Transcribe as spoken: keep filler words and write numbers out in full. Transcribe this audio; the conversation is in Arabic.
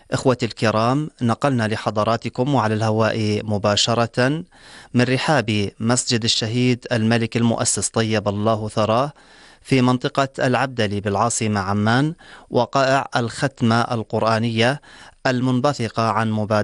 إخوتي الكرام، نقلنا لحضراتكم وعلى الهواء مباشرة من رحاب مسجد الشهيد الملك المؤسس طيب الله ثراه في منطقة العبدلي بالعاصمة عمان، وقائع الختمة القرآنية المنبثقة عن مبادرة